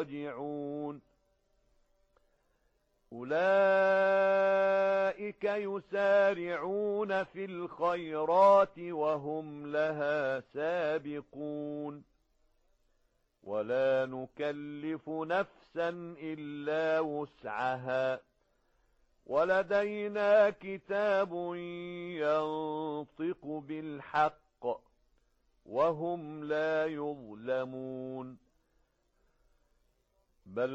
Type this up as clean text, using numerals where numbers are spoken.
راجعون أولئك يسارعون في الخيرات وهم لها سابقون ولا نكلف نفسا إلا وسعها ولدينا كتاب ينطق بالحق وهم لا يظلمون بل